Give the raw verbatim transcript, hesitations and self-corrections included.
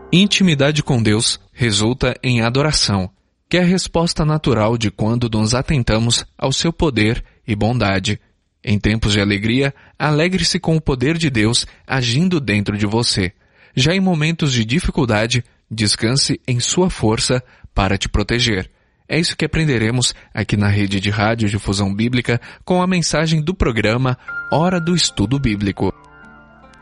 Intimidade com Deus resulta em adoração, que é a resposta natural de quando nos atentamos ao seu poder e bondade. Em tempos de alegria, alegre-se com o poder de Deus agindo dentro de você. Já em momentos de dificuldade, descanse em sua força para te proteger. É isso que aprenderemos aqui na Rede de Rádio Difusão Bíblica com a mensagem do programa Hora do Estudo Bíblico.